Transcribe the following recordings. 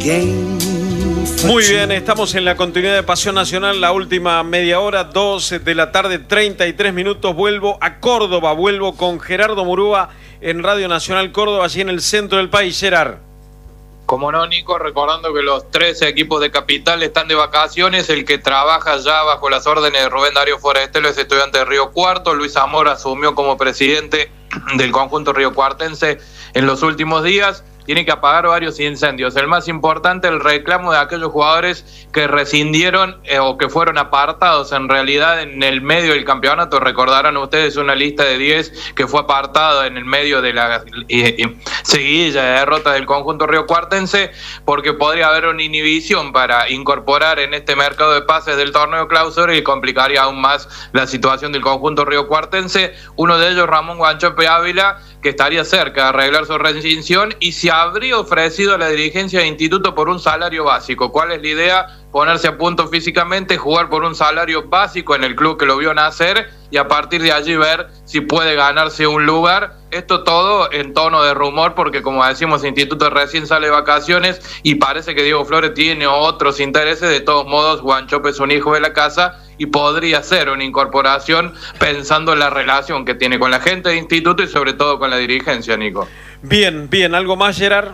Muy bien, estamos en la continuidad de Pasión Nacional, la última media hora, 12 de la tarde, 33 minutos. Vuelvo a Córdoba, vuelvo con Gerardo Murúa en Radio Nacional Córdoba, allí en el centro del país. Gerard. Como no, Nico, recordando que los 13 equipos de Capital están de vacaciones. El que trabaja ya bajo las órdenes de Rubén Darío Forestelo es Estudiante de Río Cuarto. Luis Zamora asumió como presidente del conjunto riocuartense en los últimos días. Tiene que apagar varios incendios. El más importante, el reclamo de aquellos jugadores que rescindieron o que fueron apartados en realidad en el medio del campeonato. Recordarán ustedes una lista de 10 que fue apartada en el medio de la seguidilla de derrotas del conjunto riocuartense, porque podría haber una inhibición para incorporar en este mercado de pases del torneo clausura y complicaría aún más la situación del conjunto riocuartense. Uno de ellos, Ramón Guanchope Ávila, que estaría cerca de arreglar su rescisión y se habría ofrecido a la dirigencia del instituto por un salario básico. ¿Cuál es la idea? Ponerse a punto físicamente, jugar por un salario básico en el club que lo vio nacer y a partir de allí ver si puede ganarse un lugar. Esto todo en tono de rumor porque, como decimos, el instituto recién sale de vacaciones y parece que Diego Flores tiene otros intereses. De todos modos, Guanchope es un hijo de la casa y podría ser una incorporación pensando en la relación que tiene con la gente del instituto y sobre todo con la dirigencia, Nico. Bien, bien. ¿Algo más, Gerard?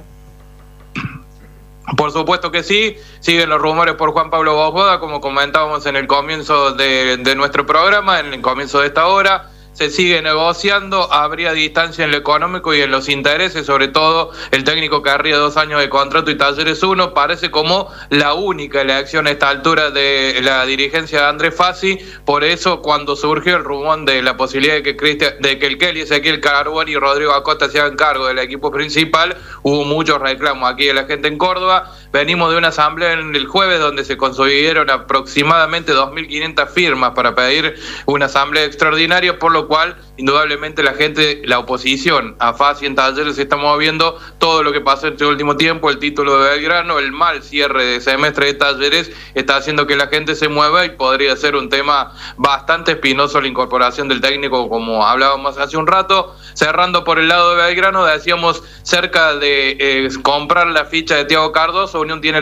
Por supuesto que sí, siguen los rumores por Juan Pablo Boboda, como comentábamos en el comienzo de nuestro programa, en el comienzo de esta hora. Se sigue negociando, habría distancia en lo económico y en los intereses, sobre todo el técnico que querría 2 años de contrato y Talleres 1, parece como la única elección a esta altura de la dirigencia de Andrés Fassi. Por eso, cuando surgió el rumor de la posibilidad de que el Kelly, Ezequiel Carboni y Rodrigo Acosta se hagan cargo del equipo principal, hubo muchos reclamos aquí de la gente en Córdoba. Venimos de una asamblea en el jueves donde se consiguieron aproximadamente 2.500 firmas para pedir una asamblea extraordinaria, por lo cual indudablemente la gente, la oposición a Fassi en Talleres se está moviendo. Todo lo que pasó este último tiempo, el título de Belgrano, el mal cierre de semestre de Talleres, está haciendo que la gente se mueva y podría ser un tema bastante espinoso la incorporación del técnico, como hablábamos hace un rato. Cerrando por el lado de Belgrano, decíamos cerca de comprar la ficha de Thiago Cardoso. Unión tiene el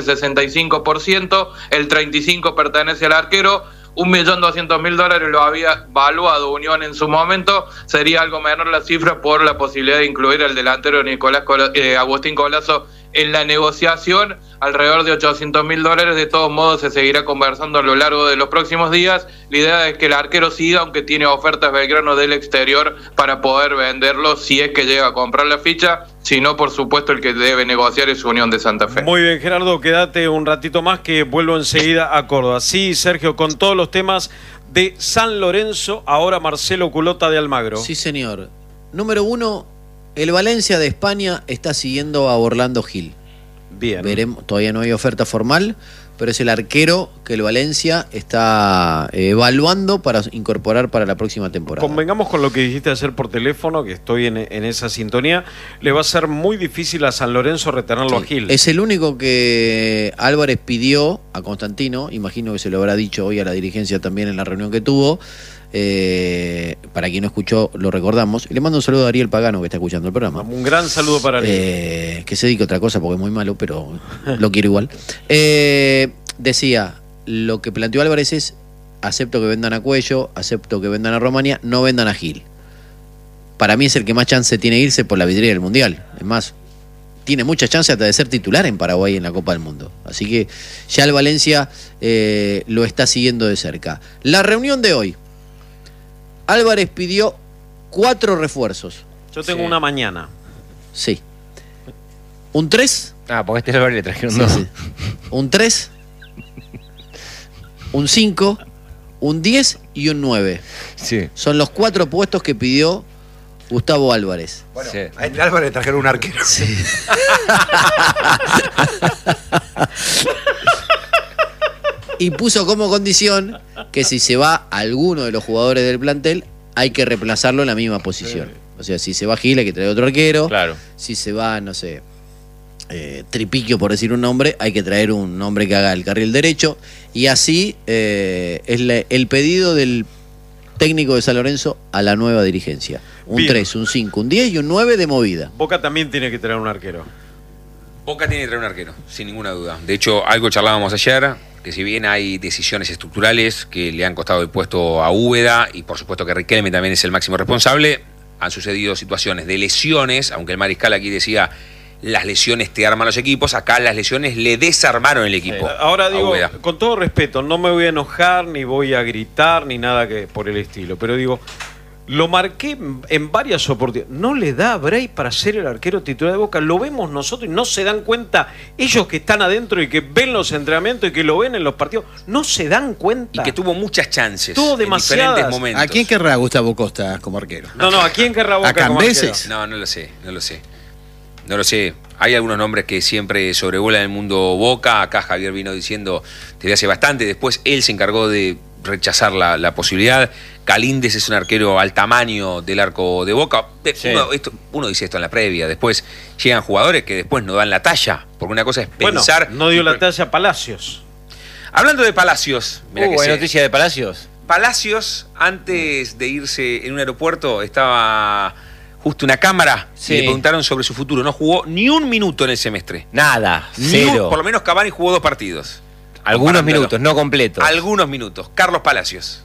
65%, el 35% pertenece al arquero. $1.200.000 lo había valuado Unión en su momento. Sería algo menor la cifra por la posibilidad de incluir al delantero Agustín Colazo en la negociación, alrededor de $800.000. De todos modos se seguirá conversando a lo largo de los próximos días. La idea es que el arquero siga, aunque tiene ofertas Belgrano del exterior para poder venderlo si es que llega a comprar la ficha. Si no, por supuesto, el que debe negociar es Unión de Santa Fe. Muy bien, Gerardo, quédate un ratito más que vuelvo enseguida a Córdoba. Sí, Sergio, con todos los temas de San Lorenzo, ahora Marcelo Culota de Almagro. Sí, señor. Número 1, el Valencia de España está siguiendo a Orlando Gil. Bien. Veremos, todavía no hay oferta formal, pero es el arquero que el Valencia está evaluando para incorporar para la próxima temporada. Convengamos con lo que dijiste ayer por teléfono, que estoy en esa sintonía. Le va a ser muy difícil a San Lorenzo retenerlo a Gil. Es el único que Álvarez pidió a Constantino, imagino que se lo habrá dicho hoy a la dirigencia también en la reunión que tuvo. Para quien no escuchó, lo recordamos. Le mando un saludo a Ariel Pagano, que está escuchando el programa. Un gran saludo para Ariel. Que se dedique a otra cosa porque es muy malo, pero lo quiero igual. Decía, lo que planteó Álvarez es: acepto que vendan a Cuello, acepto que vendan a Romania, no vendan a Gil. Para mí es el que más chance tiene de irse por la vidriera del Mundial. Es más, tiene mucha chance hasta de ser titular en Paraguay en la Copa del Mundo. Así que ya el Valencia lo está siguiendo de cerca. La reunión de hoy: Álvarez pidió 4 refuerzos. Yo tengo una mañana. Sí. ¿Un 3? Porque Álvarez le trajeron 2. Sí. Un 3, un 5, un 10 y un 9. Sí. Son los 4 puestos que pidió Gustavo Álvarez. Bueno, sí. A Álvarez le trajeron un arquero. Sí. Y puso como condición que si se va alguno de los jugadores del plantel, hay que reemplazarlo en la misma posición. O sea, si se va Gil, hay que traer otro arquero. Claro. Si se va, no sé, Tripiquio, por decir un nombre, hay que traer un hombre que haga el carril derecho. Y así es el pedido del técnico de San Lorenzo a la nueva dirigencia. Un 3, un 5, un 10 y un 9 de movida. Boca también tiene que traer un arquero. Boca tiene que traer un arquero, sin ninguna duda. De hecho, algo charlábamos ayer, que si bien hay decisiones estructurales que le han costado el puesto a Úbeda, y por supuesto que Riquelme también es el máximo responsable, han sucedido situaciones de lesiones, aunque el mariscal aquí decía, las lesiones te arman los equipos, acá las lesiones le desarmaron el equipo. Ahora digo, con todo respeto, no me voy a enojar, ni voy a gritar, ni nada que por el estilo, pero digo, lo marqué en varias oportunidades. No le da break para ser el arquero titular de Boca. Lo vemos nosotros y no se dan cuenta. Ellos que están adentro y que ven los entrenamientos y que lo ven en los partidos, no se dan cuenta. Y que tuvo muchas chances. Tuvo demasiadas. En diferentes momentos. ¿A quién querrá Gustavo Costa como arquero? No, ¿a quién querrá Boca ¿A como Cambeses? No lo sé. Hay algunos nombres que siempre sobrevuelan el mundo Boca. Acá Javier vino diciendo desde hace bastante. Después él se encargó de rechazar la posibilidad. Galíndez es un arquero al tamaño del arco de Boca. Sí. Uno dice esto en la previa. Después llegan jugadores que después no dan la talla. Porque una cosa es pensar... No dio la talla Palacios. Hablando de Palacios... Buena noticia de Palacios. Palacios, antes de irse en un aeropuerto, estaba justo una cámara y le preguntaron sobre su futuro. No jugó ni un minuto en el semestre. Nada, cero. Por lo menos Cavani jugó 2 partidos. Algunos minutos, no completos. Algunos minutos. Carlos Palacios.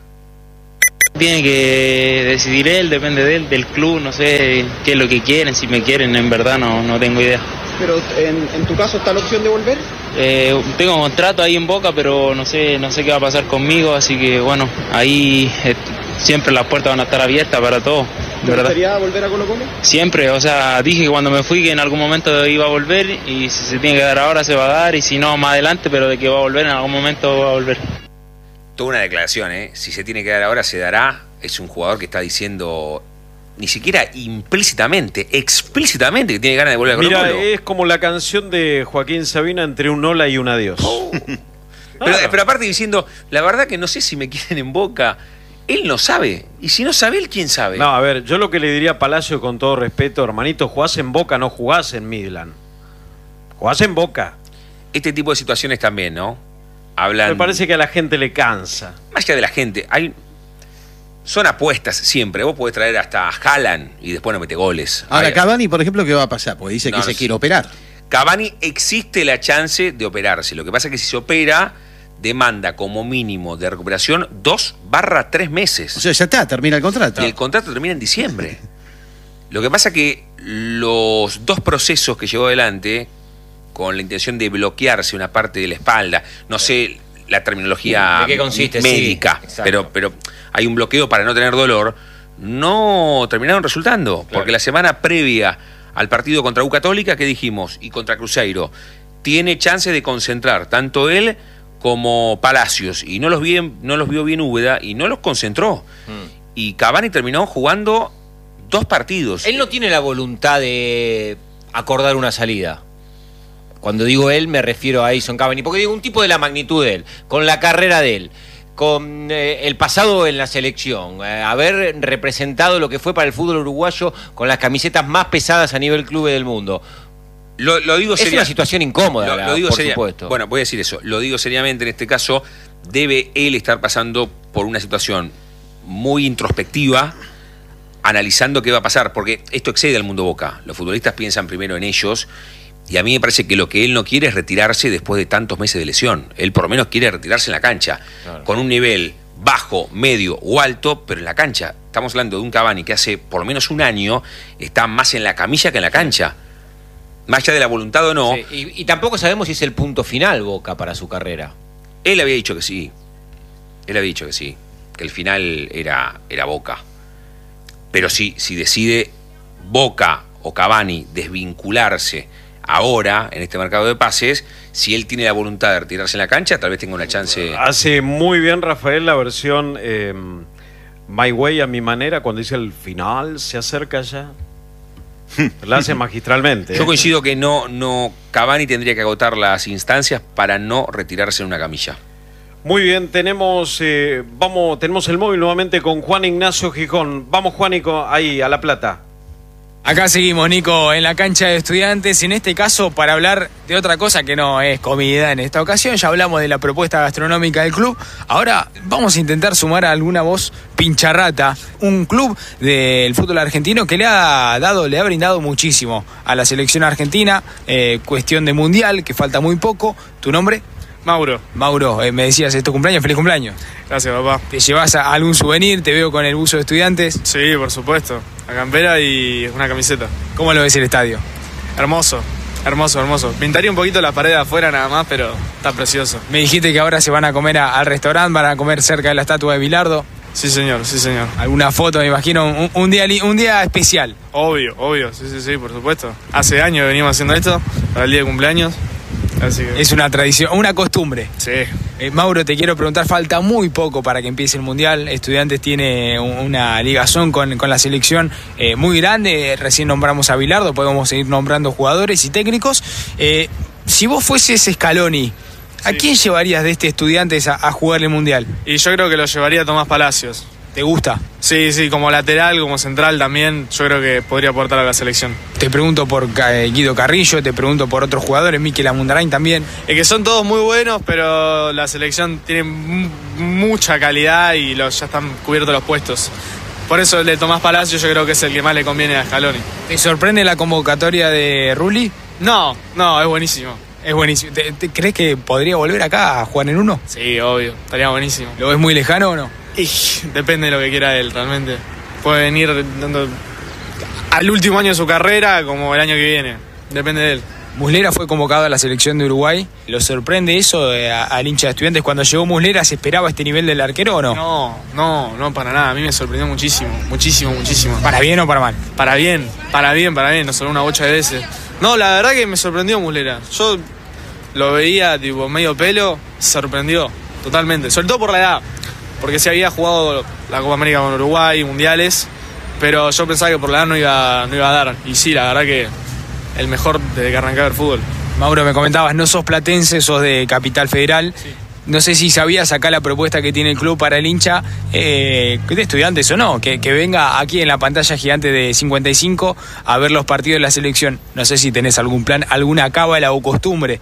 Tiene que decidir él, depende de él, del club, no sé qué es lo que quieren, si me quieren, en verdad no tengo idea. Pero en tu caso está la opción de volver. Tengo un contrato ahí en Boca, pero no sé qué va a pasar conmigo, así que bueno, ahí siempre las puertas van a estar abiertas para todo. ¿Te gustaría volver a Colo-Colo? Siempre, o sea, dije que cuando me fui que en algún momento iba a volver, y si se tiene que dar ahora se va a dar, y si no más adelante, pero de que va a volver en algún momento va a volver. Toda una declaración, ¿eh? Si se tiene que dar ahora, se dará. Es un jugador que está diciendo, ni siquiera implícitamente, explícitamente, que tiene ganas de volver a Colo-Colo. Mira, es como la canción de Joaquín Sabina, entre un hola y un adiós. Pero aparte diciendo, la verdad que no sé si me quieren en Boca. Él no sabe. Y si no sabe él, ¿quién sabe? No, a ver, yo lo que le diría a Palacio, con todo respeto, hermanito, jugás en Boca, no jugás en Midland. Jugás en Boca. Este tipo de situaciones también, ¿no? Hablan... Me parece que a la gente le cansa. Más allá de la gente, son apuestas siempre. Vos podés traer hasta Haaland y después no mete goles. Ahora, Cavani, por ejemplo, ¿qué va a pasar? Porque dice que se quiere operar. Cavani existe la chance de operarse. Lo que pasa es que si se opera, demanda como mínimo de recuperación 2/3 meses. O sea, ya está, termina el contrato. Y el contrato termina en diciembre. Lo que pasa es que los 2 procesos que llevó adelante, con la intención de bloquearse una parte de la espalda, no sé la terminología ¿de qué consiste? Médica, sí, pero hay un bloqueo para no tener dolor, no terminaron resultando, claro. Porque la semana previa al partido contra U Católica, ¿qué dijimos? Y contra Cruzeiro, tiene chance de concentrar tanto él como Palacios, y no los vio bien Úbeda y no los concentró. Y Cavani terminó jugando 2 partidos. Él no tiene la voluntad de acordar una salida. Cuando digo él, me refiero a Edison Cavani, porque digo un tipo de la magnitud de él, con la carrera de él, con el pasado en la selección, haber representado lo que fue para el fútbol uruguayo con las camisetas más pesadas a nivel club del mundo. Lo digo es una situación incómoda, lo digo por supuesto. Bueno, voy a decir eso. Lo digo seriamente en este caso. Debe él estar pasando por una situación muy introspectiva, analizando qué va a pasar, porque esto excede al mundo Boca. Los futbolistas piensan primero en ellos. Y a mí me parece que lo que él no quiere es retirarse después de tantos meses de lesión. Él por lo menos quiere retirarse en la cancha, claro, con un nivel bajo, medio o alto, pero en la cancha. Estamos hablando de un Cavani que hace por lo menos un año está más en la camilla que en la cancha. Más allá de la voluntad o no. Sí, y tampoco sabemos si es el punto final Boca para su carrera. Él había dicho que sí. Que el final era Boca. Pero si decide Boca o Cavani desvincularse ahora, en este mercado de pases, si él tiene la voluntad de retirarse en la cancha, tal vez tenga una chance. Hace muy bien Rafael la versión My Way, a mi manera, cuando dice el final se acerca ya. La hace magistralmente. Yo coincido que no Cavani tendría que agotar las instancias para no retirarse en una camilla. Muy bien, tenemos el móvil nuevamente con Juan Ignacio Gijón. Vamos, Juanico, ahí a La Plata. Acá seguimos, Nico, en la cancha de Estudiantes, en este caso para hablar de otra cosa que no es comida en esta ocasión. Ya hablamos de la propuesta gastronómica del club. Ahora vamos a intentar sumar a alguna voz pincharrata, un club del fútbol argentino que le ha brindado muchísimo a la selección argentina, cuestión de mundial, que falta muy poco. ¿Tu nombre? Mauro. Mauro, me decías, ¿es tu cumpleaños? ¡Feliz cumpleaños! Gracias, papá. ¿Te llevas algún souvenir? Te veo con el buzo de Estudiantes. Sí, por supuesto. La campera y una camiseta. ¿Cómo lo ves el estadio? Hermoso, hermoso, hermoso. Pintaría un poquito la pared de afuera nada más, pero está precioso. Me dijiste que ahora se van a comer al restaurante, van a comer cerca de la estatua de Bilardo. Sí, señor, sí, señor. ¿Alguna foto, me imagino? Un día especial. Obvio. Sí, por supuesto. Hace años que venimos haciendo esto, para el día de cumpleaños. Así que... Es una tradición, una costumbre. Sí. Mauro, te quiero preguntar, falta muy poco para que empiece el Mundial. Estudiantes tiene una ligazón con la selección muy grande. Recién nombramos a Bilardo, podemos seguir nombrando jugadores y técnicos. Si vos fueses Scaloni, ¿a quién llevarías de este Estudiantes a jugar el Mundial? Y yo creo que lo llevaría a Tomás Palacios. ¿Te gusta? Sí, como lateral, como central también, yo creo que podría aportar a la selección. Te pregunto por Guido Carrillo, te pregunto por otros jugadores, Mikel Amundarain también. Es que son todos muy buenos, pero la selección tiene mucha calidad y ya están cubiertos los puestos. Por eso el de Tomás Palacio yo creo que es el que más le conviene a Scaloni. ¿Te sorprende la convocatoria de Rulli? No, es buenísimo. Es buenísimo. ¿Te crees que podría volver acá a jugar en uno? Sí, obvio, estaría buenísimo. ¿Lo ves muy lejano o no? Y depende de lo que quiera él, realmente. Puede venir dando al último año de su carrera como el año que viene. Depende de él. Muslera fue convocado a la selección de Uruguay. ¿Lo sorprende eso al hincha de Estudiantes? Cuando llegó Muslera, ¿se esperaba este nivel del arquero o no? No, para nada. A mí me sorprendió muchísimo. ¿Para bien o para mal? Para bien. Nos sonó una bocha de veces. No, la verdad que me sorprendió Muslera. Yo lo veía tipo medio pelo, sorprendió totalmente. Sobre todo por la edad. Porque se había jugado la Copa América con Uruguay, mundiales, pero yo pensaba que por la edad no iba a dar. Y sí, la verdad que el mejor desde que arrancaba el fútbol. Mauro, me comentabas, no sos platense, sos de Capital Federal. Sí. No sé si sabías acá la propuesta que tiene el club para el hincha de Estudiantes o no, que venga aquí en la pantalla gigante de 55 a ver los partidos de la selección. No sé si tenés algún plan, alguna cábala o costumbre.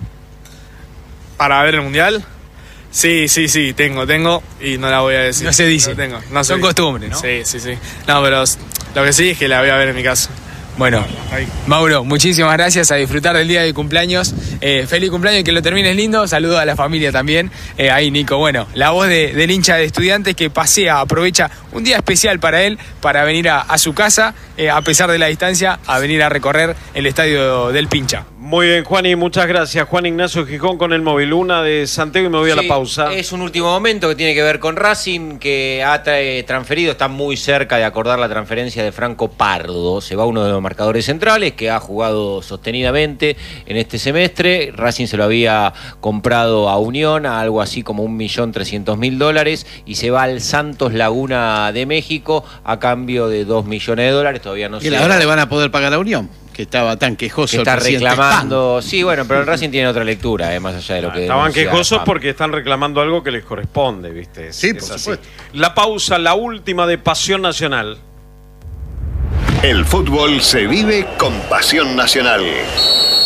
¿Para ver el mundial? Sí, tengo, y no la voy a decir. No se dice. Son costumbres, ¿no? Sí. No, pero lo que sí es que la voy a ver en mi casa. Bueno, Mauro, muchísimas gracias, a disfrutar del día de cumpleaños. Feliz cumpleaños y que lo termines lindo. Saludos a la familia también. Ahí, Nico, bueno, la voz del hincha de Estudiantes que aprovecha un día especial para él, para venir a su casa, a pesar de la distancia, a venir a recorrer el estadio del Pincha. Muy bien, Juani, muchas gracias. Juan Ignacio Gijón con el móvil. Una de Santiago y me voy a la pausa. Es un último momento que tiene que ver con Racing, que ha transferido, está muy cerca de acordar la transferencia de Franco Pardo. Se va uno de los marcadores centrales que ha jugado sostenidamente en este semestre. Racing se lo había comprado a Unión a algo así como $1.300.000 y se va al Santos Laguna de México a cambio de $2 millones. Todavía no sé. Y ahora le van a poder pagar a Unión, que estaba tan quejoso. Que está reclamando. Sí, bueno, pero el Racing tiene otra lectura, más allá de lo que. Estaban quejosos porque están reclamando algo que les corresponde, ¿viste? Sí, por supuesto. La pausa, la última de Pasión Nacional. El fútbol se vive con Pasión Nacional.